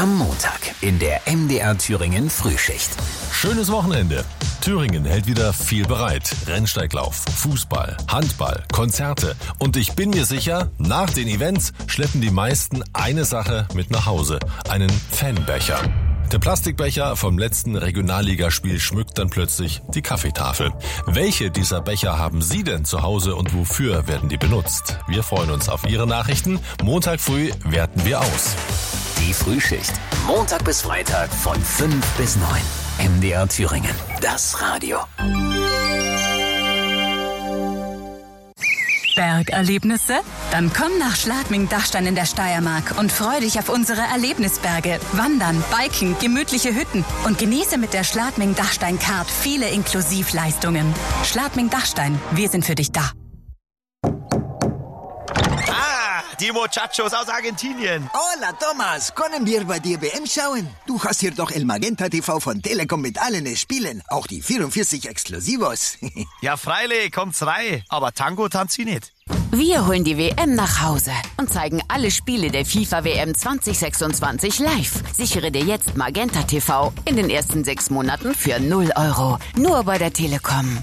Am Montag in der MDR Thüringen Frühschicht. Schönes Wochenende. Thüringen hält wieder viel bereit. Rennsteiglauf, Fußball, Handball, Konzerte. Und ich bin mir sicher, nach den Events schleppen die meisten eine Sache mit nach Hause. Einen Fanbecher. Der Plastikbecher vom letzten Regionalligaspiel schmückt dann plötzlich die Kaffeetafel. Welche dieser Becher haben Sie denn zu Hause und wofür werden die benutzt? Wir freuen uns auf Ihre Nachrichten. Montag früh werten wir aus. Die Frühschicht. Montag bis Freitag von 5 bis 9. MDR Thüringen. Das Radio. Bergerlebnisse? Dann komm nach Schladming-Dachstein in der Steiermark und freu dich auf unsere Erlebnisberge. Wandern, Biken, gemütliche Hütten und genieße mit der Schladming-Dachstein-Card viele Inklusivleistungen. Schladming-Dachstein, wir sind für dich da. Die Muchachos aus Argentinien. Hola, Thomas. Können wir bei dir WM schauen? Du hast hier doch El Magenta TV von Telekom mit allen Spielen. Auch die 44 Exklusivos. Ja, freilich, kommt's rein. Aber Tango tanzt sie nicht. Wir holen die WM nach Hause und zeigen alle Spiele der FIFA WM 2026 live. Sichere dir jetzt Magenta TV in den ersten 6 Monaten für 0 €. Nur bei der Telekom.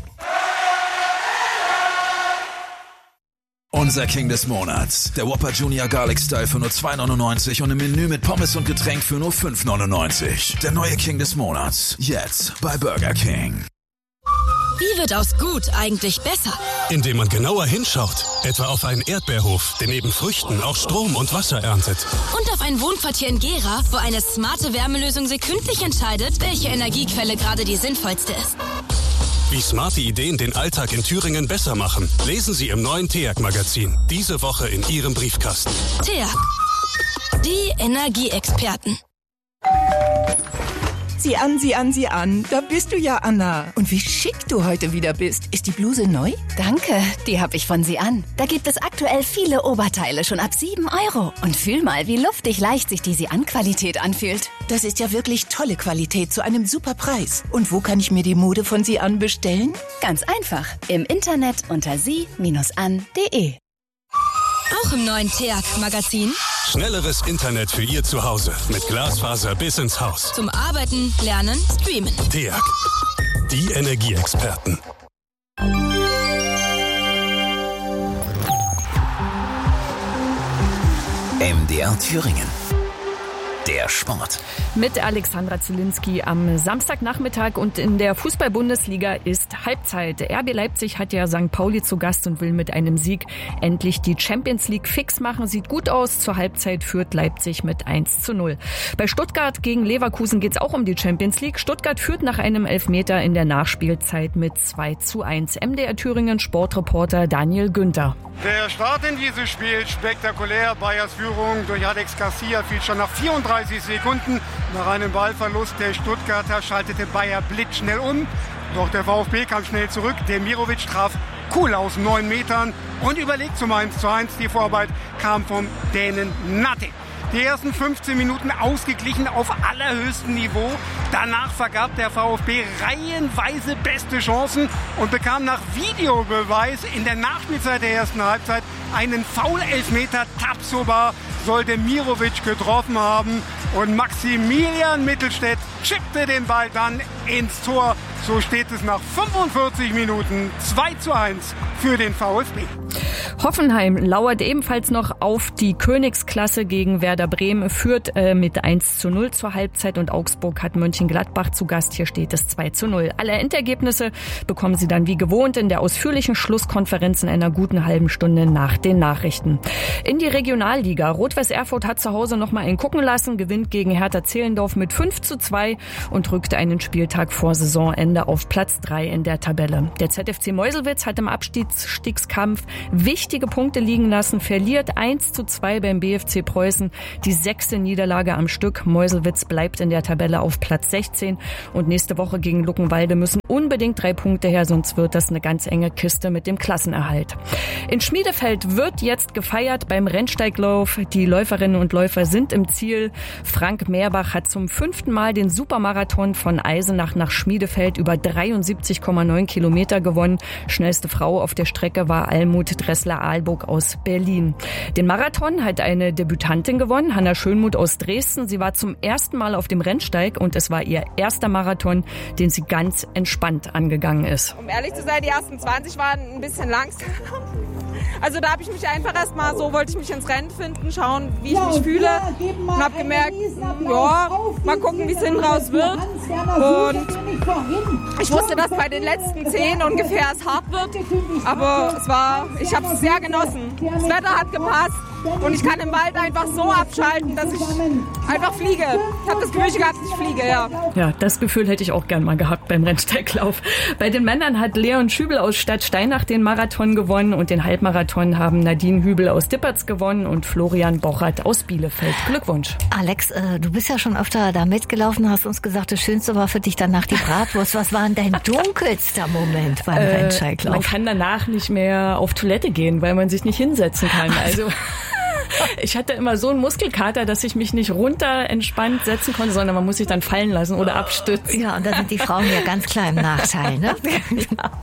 Unser King des Monats. Der Whopper Junior Garlic Style für nur 2,99 und im Menü mit Pommes und Getränk für nur 5,99. Der neue King des Monats. Jetzt bei Burger King. Wie wird aus gut eigentlich besser? Indem man genauer hinschaut. Etwa auf einen Erdbeerhof, der neben Früchten auch Strom und Wasser erntet. Und auf ein Wohnquartier in Gera, wo eine smarte Wärmelösung sekündlich entscheidet, welche Energiequelle gerade die sinnvollste ist. Wie smarte Ideen den Alltag in Thüringen besser machen, lesen Sie im neuen TEAG-Magazin. Diese Woche in Ihrem Briefkasten. TEAG. Die Energieexperten. Sieh an, sieh an, sieh an. Da bist du ja, Anna. Und wie schick du heute wieder bist. Ist die Bluse neu? Danke, die habe ich von Sie an. Da gibt es aktuell viele Oberteile schon ab 7 €. Und fühl mal, wie luftig leicht sich die Sie-an-Qualität anfühlt. Das ist ja wirklich tolle Qualität zu einem super Preis. Und wo kann ich mir die Mode von Sie an bestellen? Ganz einfach. Im Internet unter sie-an.de. Auch im neuen TEAG-Magazin. Schnelleres Internet für Ihr Zuhause. Mit Glasfaser bis ins Haus. Zum Arbeiten, Lernen, Streamen. TEAG. Die Energieexperten. MDR Thüringen. Der Sport. Mit Alexandra Zielinski am Samstagnachmittag und in der Fußball-Bundesliga ist Halbzeit. RB Leipzig hat ja St. Pauli zu Gast und will mit einem Sieg endlich die Champions League fix machen. Sieht gut aus. Zur Halbzeit führt Leipzig mit 1:0. Bei Stuttgart gegen Leverkusen geht es auch um die Champions League. Stuttgart führt nach einem Elfmeter in der Nachspielzeit mit 2:1. MDR Thüringen Sportreporter Daniel Günther. Der Start in dieses Spiel spektakulär. Bayers Führung durch Alex Garcia fiel schon nach 34 Sekunden. Nach einem Ballverlust der Stuttgarter schaltete Bayer blitzschnell um. Doch der VfB kam schnell zurück. Demirovic traf cool aus 9 Metern und überlegt zum 1:1. Die Vorarbeit kam vom Dänen Natte. Die ersten 15 Minuten ausgeglichen auf allerhöchstem Niveau. Danach vergab der VfB reihenweise beste Chancen und bekam nach Videobeweis in der Nachspielzeit der ersten Halbzeit einen Foul-Elfmeter. Tapsoba soll Demirovic getroffen haben und Maximilian Mittelstädt chippte den Ball dann ins Tor. So steht es nach 45 Minuten 2:1 für den VfB. Hoffenheim lauert ebenfalls noch auf die Königsklasse gegen Werder Bremen, führt mit 1:0 zur Halbzeit und Augsburg hat Mönchengladbach zu Gast. Hier steht es 2:0. Alle Endergebnisse bekommen Sie dann wie gewohnt in der ausführlichen Schlusskonferenz in einer guten halben Stunde nach den Nachrichten. In die Regionalliga. Rot-Weiß Erfurt hat zu Hause noch mal einen gucken lassen, gewinnt gegen Hertha Zehlendorf mit 5:2 und rückte einen Spieltag vor Saisonende auf Platz 3 in der Tabelle. Der ZFC Meuselwitz hat im Abstiegskampf wichtige Punkte liegen lassen, verliert 1:2 beim BFC Preußen, die 6. Niederlage am Stück. Meuselwitz bleibt in der Tabelle auf Platz 16 und nächste Woche gegen Luckenwalde müssen unbedingt 3 Punkte her, sonst wird das eine ganz enge Kiste mit dem Klassenerhalt. In Schmiedefeld wird jetzt gefeiert beim Rennsteiglauf. Die Läuferinnen und Läufer sind im Ziel. Frank Mehrbach hat zum 5. Mal den Supermarathon von Eisenach nach Schmiedefeld über 73,9 Kilometer gewonnen. Schnellste Frau auf der Strecke war Almut Dressler Aalburg aus Berlin. Den Marathon hat eine Debütantin gewonnen, Hanna Schönmuth aus Dresden. Sie war zum ersten Mal auf dem Rennsteig und es war ihr erster Marathon, den sie ganz entspannt angegangen ist. Um ehrlich zu sein, die ersten 20 waren ein bisschen langsam. Also da habe ich mich einfach erstmal wollte ich mich ins Rennen finden, schauen, wie ich mich fühle und habe gemerkt, ja, mal gucken, wie es hinten raus wird. Und ich wusste, dass bei den letzten 10 ungefähr es hart wird, aber ich habe es sehr genossen. Das Wetter hat gepasst. Und ich kann im Wald einfach so abschalten, dass ich einfach fliege. Ich habe das Gefühl gehabt, ich fliege, ja. Ja, das Gefühl hätte ich auch gern mal gehabt beim Rennsteiglauf. Bei den Männern hat Leon Schübel aus Stadtsteinach den Marathon gewonnen und den Halbmarathon haben Nadine Hübel aus Dippertz gewonnen und Florian Bochert aus Bielefeld. Glückwunsch. Alex, du bist ja schon öfter da mitgelaufen, hast uns gesagt, das Schönste war für dich danach die Bratwurst. Was war denn dein dunkelster Moment beim Rennsteiglauf? Man kann danach nicht mehr auf Toilette gehen, weil man sich nicht hinsetzen kann. Also ich hatte immer so einen Muskelkater, dass ich mich nicht runter entspannt setzen konnte, sondern man muss sich dann fallen lassen oder abstützen. Ja, und da sind die Frauen ja ganz klar im Nachteil, ne? Ja.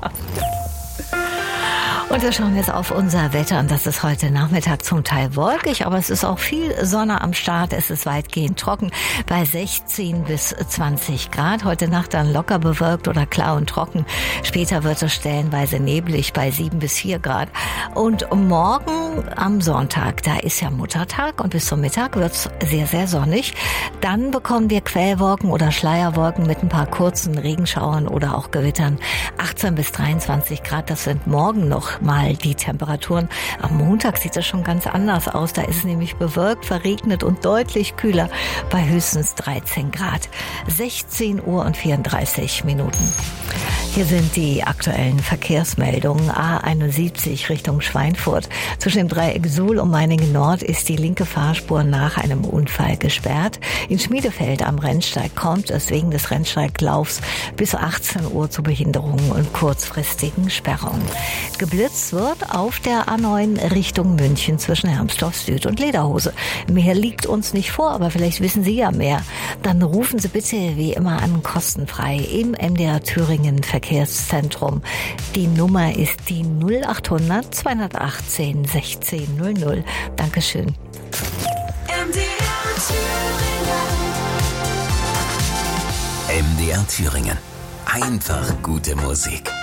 Und wir schauen jetzt auf unser Wetter und das ist heute Nachmittag zum Teil wolkig, aber es ist auch viel Sonne am Start. Es ist weitgehend trocken bei 16 bis 20 Grad. Heute Nacht dann locker bewölkt oder klar und trocken. Später wird es stellenweise neblig bei 7 bis 4 Grad. Und morgen am Sonntag, da ist ja Muttertag und bis zum Mittag wird es sehr, sehr sonnig. Dann bekommen wir Quellwolken oder Schleierwolken mit ein paar kurzen Regenschauern oder auch Gewittern. 18 bis 23 Grad, das sind morgen noch mal die Temperaturen. Am Montag sieht es schon ganz anders aus. Da ist es nämlich bewölkt, verregnet und deutlich kühler bei höchstens 13 Grad. 16 Uhr und 34 Minuten. Hier sind die aktuellen Verkehrsmeldungen. A71 Richtung Schweinfurt. Zwischen dem Dreieck Suhl und Meiningen Nord ist die linke Fahrspur nach einem Unfall gesperrt. In Schmiedefeld am Rennsteig kommt es wegen des Rennsteiglaufs bis 18 Uhr zu Behinderungen und kurzfristigen Sperrungen. Geblitzt wird auf der A9 Richtung München zwischen Hermsdorf Süd und Lederhose. Mehr liegt uns nicht vor, aber vielleicht wissen Sie ja mehr. Dann rufen Sie bitte wie immer an, kostenfrei im MDR Thüringen Verkehrszentrum. Die Nummer ist die 0800 218 1600. Dankeschön. MDR Thüringen. Einfach gute Musik.